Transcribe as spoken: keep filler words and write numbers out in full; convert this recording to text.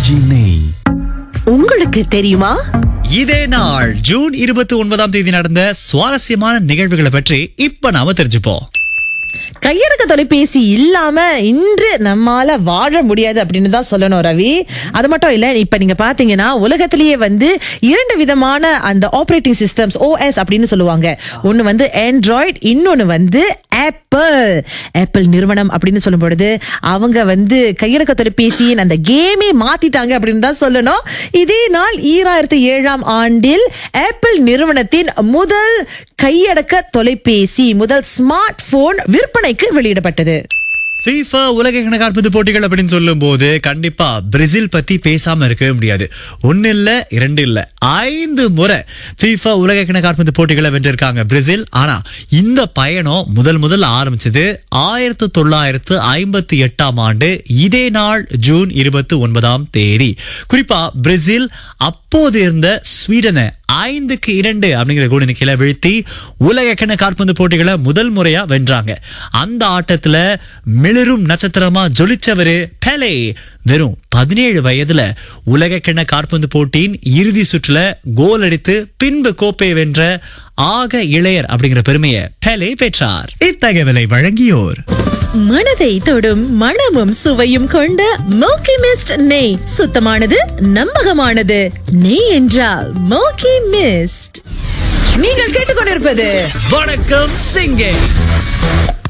RKG நெய். உங்களுக்கு தெரியுமா? இதே நாள் ஜூன் இருபத்தி ஒன்பதாம் தேதி நடந்த சுவாரஸ்யமான நிகழ்வுகளை பற்றி இப்ப நாம தெரிஞ்சுப்போம். கையடக்க தொலைபேசி இல்லாம இன்று நம்மால வாழ முடியாது அப்படின்னு தான் சொல்லணும் ரவி. அது மட்டும் இல்ல, இப்ப நீங்க பாத்தீங்கன்னா உலகத்திலேயே வந்து இரண்டு விதமான அந்த ஆபரேட்டிங் சிஸ்டம்ஸ் ஓஎஸ் அப்படின்னு சொல்லுவாங்க. ஒன்னு வந்து ஆண்ட்ராய்டு, இன்னொன்னு வந்து ஆப்பிள். ஆப்பிள் நிறுவனம் அப்படின்னு சொல்லும் பொழுது அவங்க வந்து கையடக்க தொலைபேசியின் அந்த கேமே மாத்திட்டாங்க அப்படின்னு தான் சொல்லணும். இதே நாள் ஈராயிரத்தி ஏழாம் ஆண்டில் ஆப்பிள் நிறுவனத்தின் முதல் கையடக்க தொலைபேசி, முதல் ஸ்மார்ட் போன் விற்பனைக்கு வெளியிடப்பட்டது. FIFA உலக கால்பந்து போட்டிகள் அப்படின்னு சொல்லும் போது கண்டிப்பா பிரேசில் பத்தி பேசாம இருக்கவே முடியாது. ஒன்னு இல்ல, இரண்டு இல்ல, ஐந்து முறை FIFA உலக கால்பந்து போட்டிகளை வென்றிருக்காங்க பிரேசில். ஆனா இந்த பயணம் முதல் முதல் ஆரம்பிச்சது ஆயிரத்தி தொள்ளாயிரத்து ஐம்பத்தி எட்டாம் ஆண்டு இதே நாள் ஜூன் இருபத்தி ஒன்பதாம் தேதி. குறிப்பா பிரேசில் அப்போது இருந்த ஸ்வீடனை ஐந்துக்கு இரண்டு அப்படிங்கிற கோல் எண்ணிக்கையில வீழ்த்தி உலக கால்பந்து போட்டிகளை முதல் முறையா வென்றாங்க. அந்த ஆட்டத்துல மிளரும் நட்சத்திரமா ஜொலிச்சவரு பெலே. வெறும் பதினேழு வயதுல உலக கிண்ண கால்பந்து போட்டியின் இறுதி சுற்றுல கோல் அடித்து பின்பு கோப்பை வென்ற ஆக இளையர் அப்படிங்கிற பெருமையை பெலே பெற்றார். இத்தகவலை வழங்கியோர் மனதை தொடும் மணமும் சுவையும் கொண்ட மோக்கி மிஸ்ட் நெய். சுத்தமானது, நம்பகமானது. நெய் என்றால் மோக்கி மிஸ்ட். நீங்கள் கேட்டுக்கொண்டிருப்பது வணக்கம் சிங்கே.